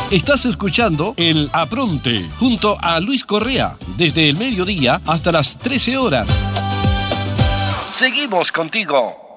Estás escuchando El Apronte junto a Luis Correa desde el mediodía hasta las 13 horas. Seguimos contigo.